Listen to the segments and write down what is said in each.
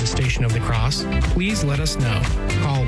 the Station of the Cross, please let us know. Call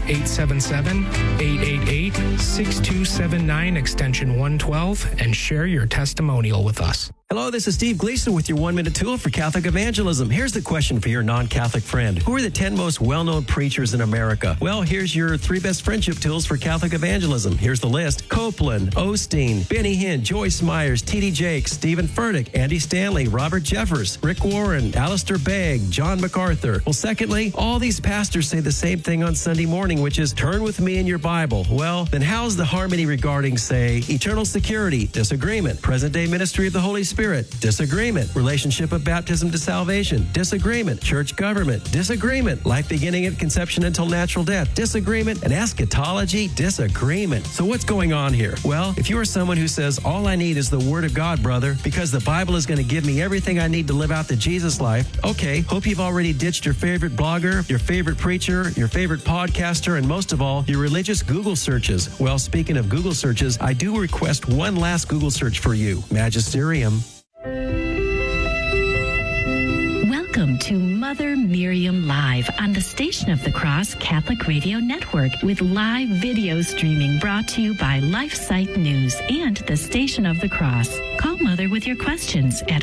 1-877-888-6279 extension 112 and share your testimonial with us. Hello, this is Steve Gleason with your 1-minute tool for Catholic evangelism. Here's the question for your non-Catholic friend. Who are the 10 most well-known preachers in America? Well, here's your 3 best friendship tools for Catholic evangelism. Here's the list. Copeland, Osteen, Benny Hinn, Joyce Myers, T.D. Jakes, Stephen Furtick, Andy Stanley, Robert Jeffers, Rick Warren, Alistair Begg, John MacArthur. Well, secondly, all these pastors say the same thing on Sunday morning, which is turn with me in your Bible. Well, then how's the harmony regarding, say, eternal security? Disagreement. Present-day ministry of the Holy Spirit? Disagreement. Relationship of baptism to salvation? Disagreement. Church government? Disagreement. Life beginning at conception until natural death? Disagreement. And eschatology? Disagreement. So what's going on here? Well, if you are someone who says, all I need is the Word of God, brother, because the Bible is going to give me everything I need to live out the Jesus life, okay, hope you've already ditched your favorite blogger, your favorite preacher, your favorite podcaster, and most of all, your religious Google searches. Well, speaking of Google searches, I do request one last Google search for you. Magisterium. Welcome to Mother Miriam Live on the Station of the Cross Catholic Radio Network with live video streaming brought to you by LifeSite News and the Station of the Cross. Call Mother with your questions at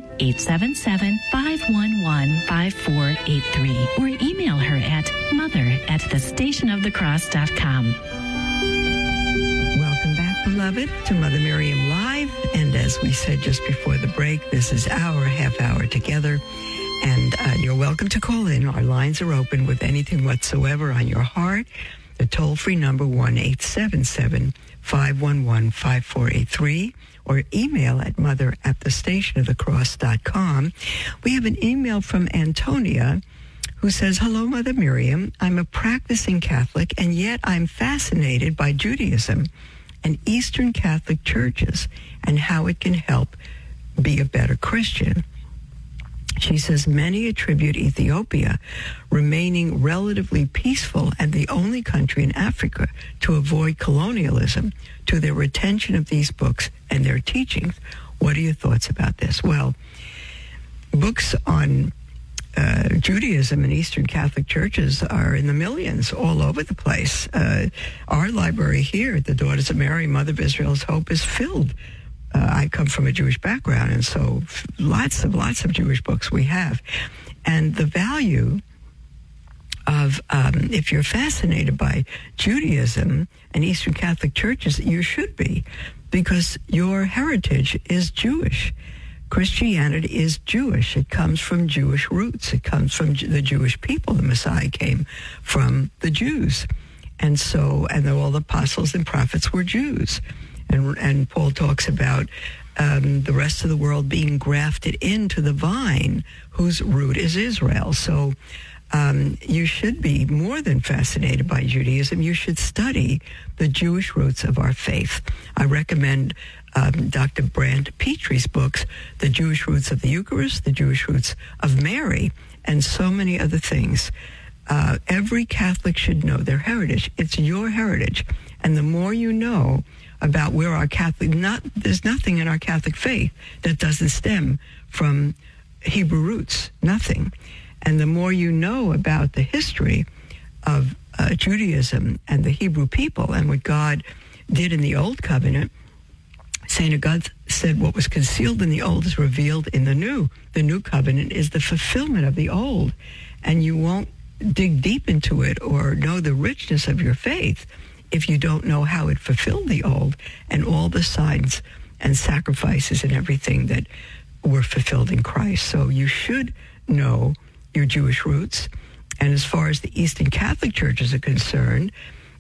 1-877-511-5483 or email her at mother@thestationofthecross.com. Welcome back, beloved, to Mother Miriam Live. And as we said just before the break, this is our half hour together. And you're welcome to call in. Our lines are open with anything whatsoever on your heart. The toll-free number, 1-877-511-5483, or email at mother@thestationofthecross.com. We have an email from Antonia, who says, hello, Mother Miriam. I'm a practicing Catholic, and yet I'm fascinated by Judaism and Eastern Catholic churches and how it can help be a better Christian. She says many attribute Ethiopia remaining relatively peaceful and the only country in Africa to avoid colonialism to their retention of these books and their teachings. What are your thoughts about this? Well, books on Judaism and Eastern Catholic churches are in the millions all over the place. Our library here at the Daughters of Mary, Mother of Israel's Hope, is filled. I come from a Jewish background, and so lots of Jewish books we have. And the value of, if you're fascinated by Judaism and Eastern Catholic churches, you should be, because your heritage is Jewish. Christianity is Jewish. It comes from Jewish roots. It comes from the Jewish people. The Messiah came from the Jews. And so, and all the apostles and prophets were Jews. And Paul talks about the rest of the world being grafted into the vine, whose root is Israel. So you should be more than fascinated by Judaism. You should study the Jewish roots of our faith. I recommend Dr. Brand Petrie's books, The Jewish Roots of the Eucharist, The Jewish Roots of Mary, and so many other things. Every Catholic should know their heritage. It's your heritage. And the more you know about where our there's nothing in our Catholic faith that doesn't stem from Hebrew roots, nothing. And the more you know about the history of Judaism and the Hebrew people and what God did in the Old Covenant, St. Augustine said what was concealed in the Old is revealed in the New. The New Covenant is the fulfillment of the Old, and you won't dig deep into it or know the richness of your faith if you don't know how it fulfilled the Old and all the signs and sacrifices and everything that were fulfilled in Christ. So you should know your Jewish roots. And as far as the Eastern Catholic churches are concerned,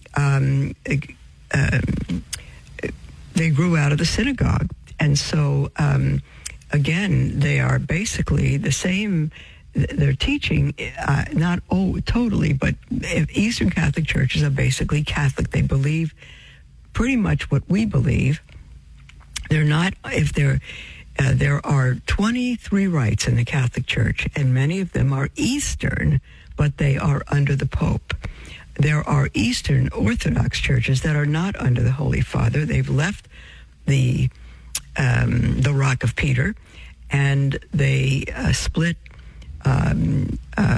they grew out of the synagogue. And so, again, they are basically the same. They're teaching, not totally, but Eastern Catholic churches are basically Catholic. They believe pretty much what we believe. They're not, there are 23 rites in the Catholic Church, and many of them are Eastern, but they are under the Pope. There are Eastern Orthodox churches that are not under the Holy Father. They've left the Rock of Peter, and they split